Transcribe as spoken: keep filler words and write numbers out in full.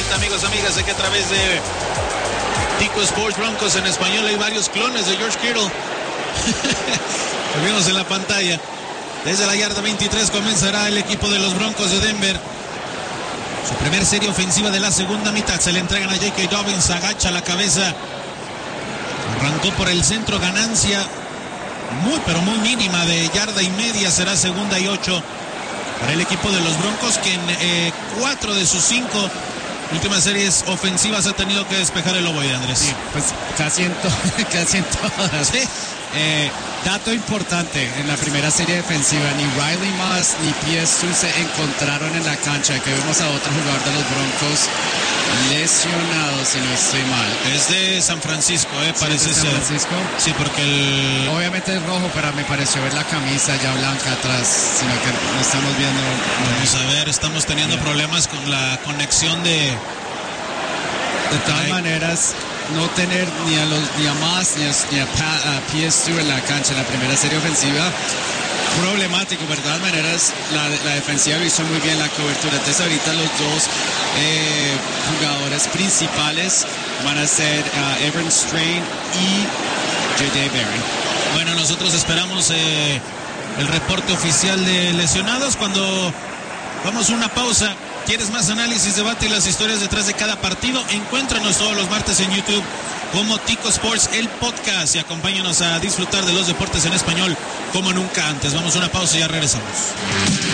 cuenta, amigos, amigas, de que a través de Tico Sports Broncos en español hay varios clones de George Kittle. Lo vimos en la pantalla. Desde la yarda veintitrés comenzará el equipo de los Broncos de Denver. Su primer serie ofensiva de la segunda mitad. Se le entregan a J K. Dobbins, agacha la cabeza. Arrancó por el centro, ganancia muy pero muy mínima de yarda y media. Será segunda y ocho para el equipo de los Broncos, que en eh, cuatro de sus cinco últimas series ofensivas ha tenido que despejar el ovoide, Andrés. Sí, pues casi en, to casi en todas. ¿Sí? Eh, dato importante, en la primera serie defensiva ni Riley Moss ni P S dos se encontraron en la cancha, que vemos a otro jugador de los Broncos lesionado, si no estoy mal. Es de San Francisco, eh, ¿Sí, parece es de ser. San Francisco? Sí, porque el... Obviamente es rojo, pero me pareció ver la camisa ya blanca atrás, sino que no estamos viendo. Vamos a ver, estamos teniendo yeah. problemas con la conexión de... De todas maneras, no tener ni a los ni a Moss ni a, ni a, Pa, a P S dos en la cancha en la primera serie ofensiva, problemático, pero de todas maneras la, la defensiva lo hizo muy bien la cobertura. Entonces ahorita los dos eh, jugadores principales van a ser uh, Evan Strain y J D Barron. Bueno, nosotros esperamos eh, el reporte oficial de lesionados. Cuando vamos a una pausa, ¿quieres más análisis, debate y las historias detrás de cada partido? Encuéntranos todos los martes en YouTube como Tico Sports, el podcast, y acompáñanos a disfrutar de los deportes en español como nunca antes. Vamos a una pausa y ya regresamos.